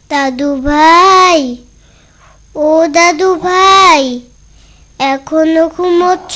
দাদু ভাই, ও দাদু ভাই, এখনো ঘুমোচ্ছ?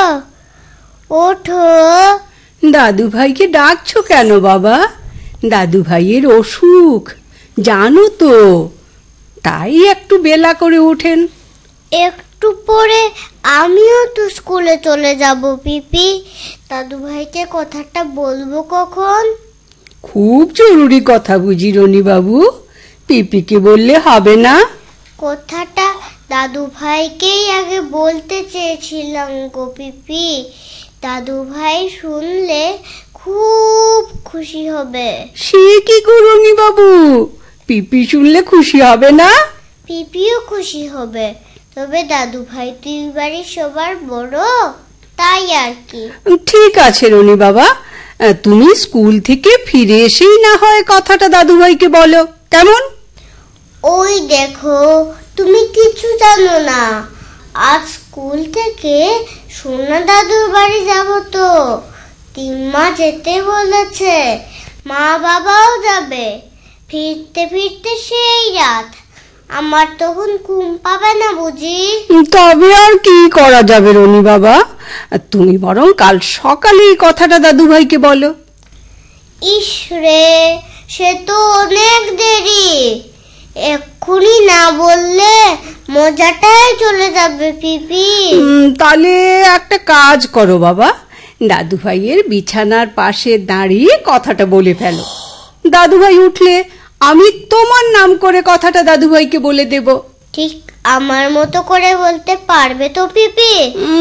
ওঠো। দাদু ভাইকে ডাকছো কেন বাবা? দাদু ভাইয়ের অসুখ জানো তো, তাই একটু বেলা করে ওঠেন। একটু পরে আমিও তো স্কুলে চলে যাব পিপি। দাদু ভাইকে কথাটা বলবো কখন? খুব জরুরি কথা বুঝি রনি বাবু, পিপিকে বললে হবে না? কথাটা দাদু ভাইকেই আগে বলতে চেয়েছিলাম গো পিপি। দাদু ভাই শুনলে খুব খুশি হবে। সে কি গো রনি বাবু, পিপি শুনলে খুশি হবে না? পিপিও খুশি হবে, তবে দাদু ভাই তুই বাড়ির সবার বড়, তাই আর কি। ঠিক আছে রনি বাবা, তুমি স্কুল থেকে ফিরে এসেই না হয় কথাটা দাদু ভাইকে বলো, কেমন? ওই দেখো, তুমি কিছু জানো না। আজ স্কুল থেকে সোনা দাদুর বাড়ি যাব তো। তিম্মা যেতে বলেছে, মা বাবাও যাবে। ফিরতে ফিরতে সেই রাত, আমার তখন ঘুম পাবে না বুঝি। তবে আর কি করা যাবে রনি বাবা, তুমি বরং কাল সকালে এই কথাটা দাদু ভাইকে বলো। ইস রে, সে তো অনেক দেরি। এক্ষুনি না বললে মজাটাই চলে যাবে পিপি। তাহলে একটা কাজ করো বাবা, দাদু ভাইয়ের বিছানার পাশে দাঁড়িয়ে কথাটা বলে ফেলো। দাদু ভাই উঠলে আমি তোমার নাম করে কথাটা দাদু ভাইকে বলে দেব। ঠিক আমার মতো করে বলতে পারবে তো পিপি?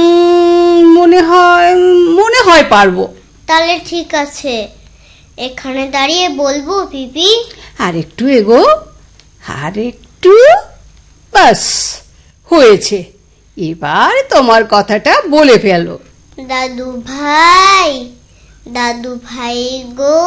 মনে হয় পারবো। তাহলে ঠিক আছে, এখানে দাঁড়িয়ে বলবো পিপি। আর একটু এগো, আর একটু, বাস হয়েছে। এবার তোমার কথাটা বলে ফেলো। দাদু ভাই, দাদু ভাই গো,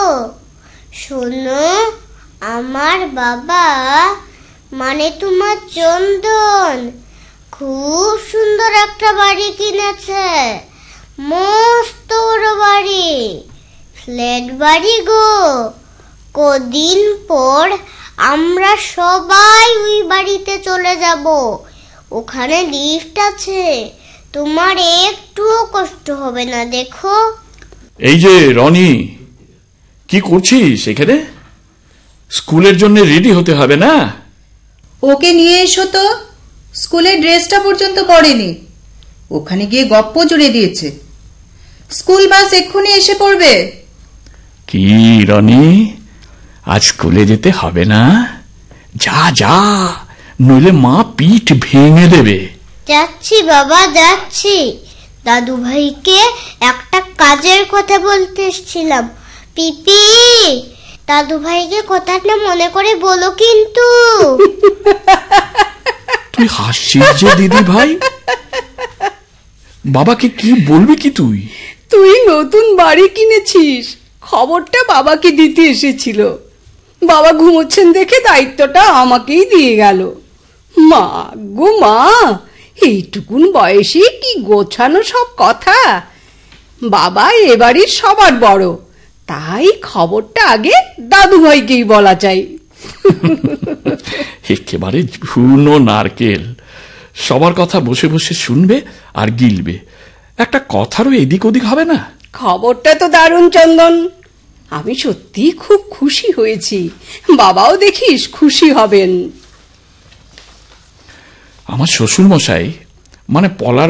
শোনো, আমার বাবা মানে তোমার চন্দন খুব সুন্দর একটা বাড়ি কিনেছে। মস্ত বড় বাড়ি, ফ্ল্যাট বাড়ি গো। কদিন পর আমরা সবাই ওই বাড়িতে চলে যাব। ওখানে লিফট আছে, তোমার একটুও কষ্ট হবে না। দেখো। এই যে রনি, কি করছিস এখানে? স্কুলের জন্য রেডি হতে হবে না? ওকে নিয়ে এসো তো, স্কুলের ড্রেসটা পর্যন্ত পরেনি। ওখানে গিয়ে গপ্প জুড়ে দিয়েছে। স্কুল বাস এক্ষুনি এসে পড়বে। কি রনি, আজ স্কুলে যেতে হবে না? যা যা, নইলে মা পিঠ ভেঙে দেবে। যাচ্ছি বাবা, যাচ্ছি। দাদু ভাইকে একটা কাজের কথা বলতে এসেছিলাম। পিপি, দাদু ভাইকে কথাটা মনে করে বলো কিন্তু। তুই হাসছিস যে দিদি ভাই, বাবাকে কি বলবি কি তুই? তুই নতুন বাড়ি কিনেছিস, খবরটা বাবাকে দিতে এসেছিল। বাবা ঘুমোচ্ছেন দেখে দায়িত্বটা আমাকেই দিয়ে গেল। মা গো মা, এইটুকুন বয়সে কি গোছানো সব কথা। বাবা এ বাড়ির সবার বড়, তাই খবরটা আগে দাদু ভাইকেই বলা চাই। একেবারে ঝুনো নারকেল, সবার কথা বসে বসে শুনবে আর গিলবে। একটা কথারও এদিক ওদিক হবে না। খবরটা তো দারুণ চন্দন, আমি সত্যি খুব খুশি হয়েছি। বাবাও দেখিস খুশি হবেন। আমার শ্বশুর মশাই মানে পলার